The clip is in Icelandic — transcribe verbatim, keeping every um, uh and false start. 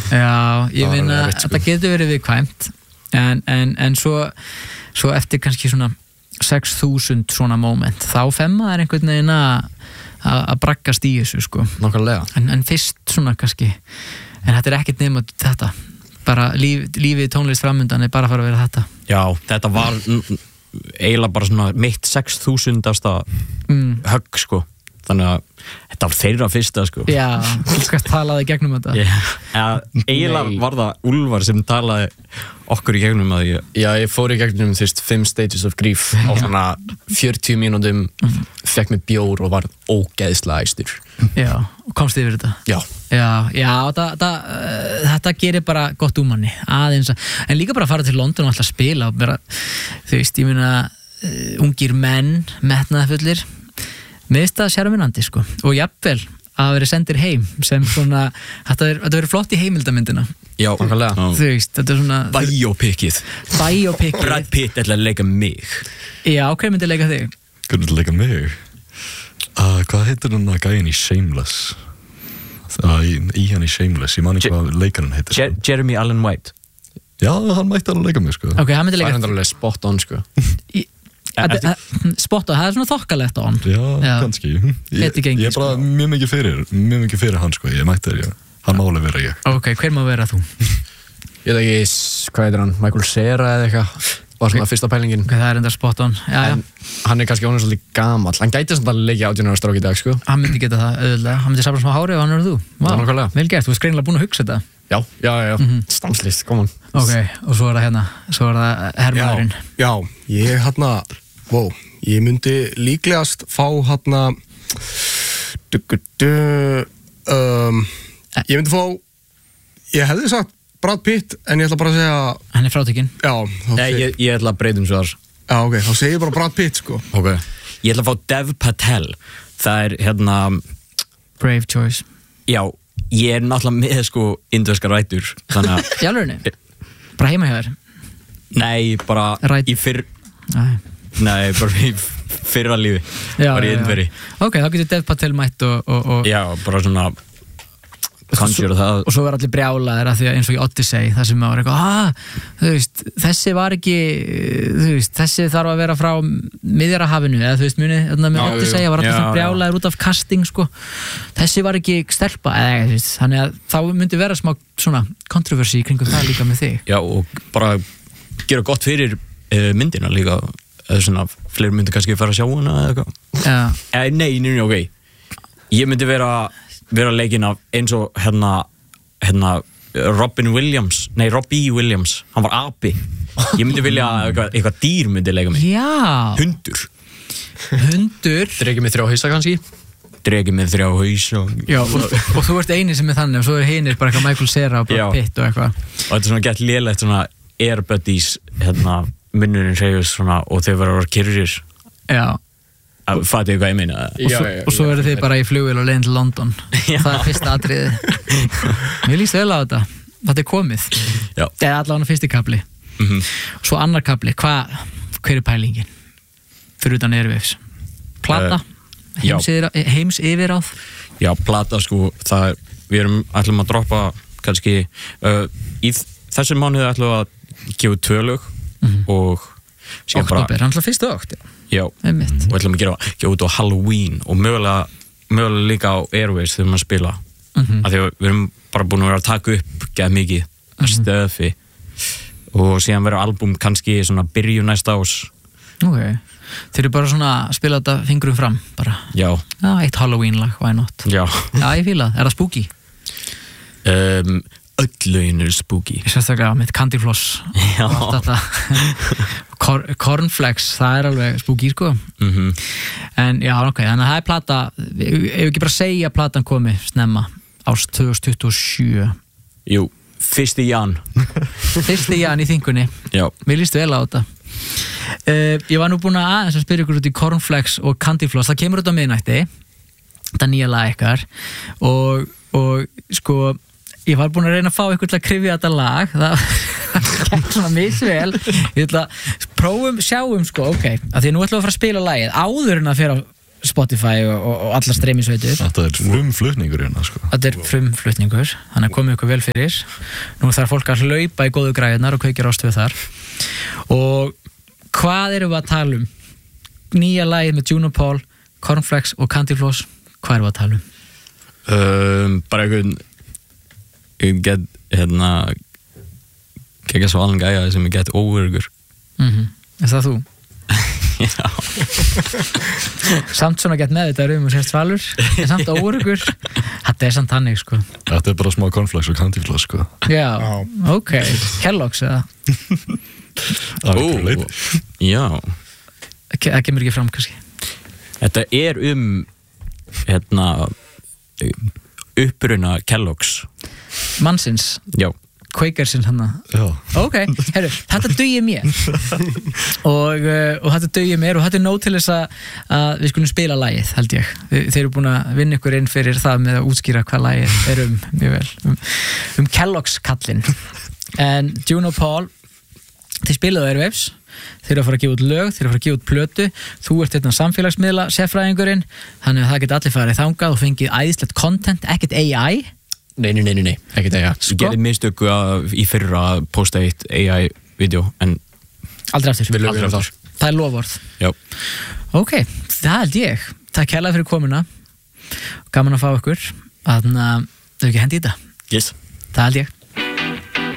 Já, ég meina þetta getur verið viðkvæmt en, en, en svo, svo eftir kannski svona sex þúsund svona moment þá femma er einhvern veginn að að braggast í þessu sko Nákvæmlega en, en fyrst svona kannski en þetta er ekkert nema þetta bara líf, lífið tónlist framundan er bara að fara að vera þetta Já, þetta var eiginlega bara svona mitt sex þúsundasta mm. högg sko þannig að þetta var þeirra fyrsta sko Já, fólkast talaði gegnum þetta yeah. ja, eiginlega var það Úlfar sem talaði okkur í gegnum að ég Já, ég fór í gegnum þvist fimm stages of grief á svona fjörutíu mínútum fekk mér bjór og var ógeðslega æstur Já, og komst yfir þetta Já Já, já það, það, uh, þetta gerir bara gott úr manni aðeins að, en líka bara að fara til London og alltaf spila og bara, þú veist, ég meina uh, ungir menn, metnaðfullir mér finnst það sjarminandi sko og jafnvel að vera sendir heim sem svona, þetta verður flott í heimildamyndina Já, nákvæmlega þú veist, þetta er svona Biopickið Biopickið Brad Pitt ætla að leika mig Já, hver myndi leika þig? Hver myndi leika mig? Uh, hvað heitir hann að gæin í Shameless? Uh, í, í hann í Shameless, ég man ekki hvað leikarinn heitir Je Jeremy Allen White Já, hann mætti alveg leika mig sko Ok, hann myndi leika Það er alveg spot on sko í Spot on, það er svona þokkalegt on Já, Já. kannski Ég, gengi, ég er bara sko. mjög mikið fyrir mjög mikið fyrir hann sko, ég mætti þér hann má alveg vera ég Ok, hver má vera þú? Ég veit ekki, hvað heitir hann, Michael Cera eða eitthvað var svona fyrsta pælingin Ok, það er enda spot on já, En já. hann er kannski honum svolítið gamall hann gæti svona að leikja átján ára strák í dag sko Hann myndi geta það, auðvitað, hann myndi safna smá hári og hann er þú Vá, vel gert, þú ert greinilega búin að hugsa þetta Já, já, já, mm -hmm. stanslist, kom hann Ok, og svo er það hérna, svo er það hermaðurinn Já, já, ég hérna, wow ég myndi líklegast fá hérna du, du, du, um, ég myndi fá ég hefði sagt Brad Pitt en ég ætla bara að segja hann er frátekinn já, Nei, ég, ég ætla að breytum svar já, ok, þá segir ég bara Brad Pitt sko Ok, ég ætla að fá Dev Patel það er hérna brave choice Já, ég er náttúrulega með sko indverskar rætur þannig að í alvörunni? Bara heima hjá þér? Nei, bara Rætur. í fyrr Nei Nei, bara í fyrra lífi Já, bara í já, já. Indveri Ok, þá getur Dev Patel mætt og, og, og Já, bara svona conjure það og svo var allir brjálaðir að því að eins og í Odyssey það sem var eitthvað, ah, þú veist þessi var ekki, þú veist þessi þarf að vera frá Miðjarðarhafinu eða þú veist muni, þarna með Odyssey var allir svona brjálaðir út af casting sko þessi var ekki stelpa, eða þú veist þannig að þá myndi vera smá svona kontroversi í kringum það líka með þig Já, og bara gera gott fyrir uh, myndina líka eða svona, fleiri myndi kannski fara að sjá hana eða eitthvað Já eh, Nei, nei, ok Ég myndi vera vera leikinn af eins og hérna, hérna Robin Williams, nei Robbie Williams hann var api ég myndi vilja að eitthvað, eitthvað dýr myndi leika mig Já hundur hundur Drekið með þrjá hausa kannski Drekið með þrjá hausa Já, og, og þú ert eini sem er þannig og svo er hinir bara eitthvað Michael Cera og bara Pitt og eitthvað og þetta er svona gett lélegt svona Air Buddies hérna munnurinn hreyfist svona og þau verður að vera kyrrir Já Fatið hvað ég meina og svo, og svo eru þið bara í flugvél og leiðin til London það er fyrsta atriði mér líst vel á þetta þetta er komið Já. eða allavega fyrsti kapli mm -hmm. svo annar kapli, hvað hver er pælingin fyrir utan Airwaves plata, uh, heims, yfir, heims yfiráð Já, plata sko það er, við erum ætlum að droppa kannski uh, í þessum mánuði ætlum við að gefa tvö lög mm -hmm. og oktober, hann ætla fyrstu okt Já, og ætlum að gera, gera út á Halloween og mögulega, mögulega líka á Airwaves þegar maður spila mm -hmm. af því að við erum bara búin að vera að taka upp gæð mikið að stöfi og síðan verður album kannski svona byrju næsta ás Ok, þeir eru bara svona að spila þetta fingrum fram bara Já Já, eitt Halloween lag, why not Já Já, ég fíla, er það spooky? Um, öll lögin eru spooky Sérstaklega með Candy Floss Já Cor Cornflakes, það er alveg spooky sko mm -hmm. En já, ok, þannig að það er plata ef ekki bara segja að platan komi snemma ást tvö þúsund tuttugu og sjö Jú, fyrsti jan Fyrsti jan í þingunni Já Mér líst vel á þetta uh, Ég var nú búin að aðeins að spyrja ykkur út í Cornflakes og Candy Floss, það kemur út á miðnætti þetta nýja lag ykkar og, og sko ég var búin að reyna að fá ykkur til að krifja þetta lag það var svona misvel ég ætla að prófum, sjáum sko, ok að því nú ætlum við að fara að spila lagið áður en að fyrir að Spotify og, og, og allar streymisveitur. Þetta er frumflutningur hérna sko. Þetta er frumflutningur, þannig að komið ykkur vel fyrir. Nú þarf fólk að hlaupa í góðu græðunar og kveikja Rástvö þar. Og hvað erum við að tala um? Nýja lagið með Juno Paul, Cornflakes og Candyfloss, hvað erum við að tala um? Um, bara einhvern ég get hérna kekja svo alveg gæja sem ég get óörgur. Mhm. Er það þú? Já. Samt svona gett með þetta um og sérst svalur, en samt óörgur. Þetta er samt hannig, sko. Þetta er bara smá cornflakes og candyfloss sko. Já, ok. Kellogg's eða? Það er ekki leiti. Já. Það kemur ekki fram, kannski. Þetta er um hérna uppruna Kellogg's. Mannsins, Já. Quakersins hana. Já. Ok, herru, þetta dugir mér. og, uh, og þetta dugir mér og þetta er nóg til þess að, að við skulum spila lagið, held ég. Þe- Þeir eru búin að vinna ykkur inn fyrir það með að útskýra hvað lagið er um, mjög vel. Um, um Kellogg's kallinn. En Juno Paul, þeir spilaðu Airwaves, þeir eru að fara að gefa út lög, þeir eru að fara að gefa út plötu, þú ert hérna samfélagsmiðla sérfræðingurinn, þannig að það get allir farið þangað og fengið æðislegt content, ekkert A I. Nei, nei, nei, nei, nei, ekkert eiga. Ég gerði mistöku að í fyrra að posta eitt A I-vídeó en Aldrei aftur. Við lögum aldrei það. aftur. Það er lofvörð. Já. Ok, það held ég. Takk kærlega fyrir komuna. Gaman að fá ykkur. Þannig að þau ekki hendi í þetta. Yes. Það held ég.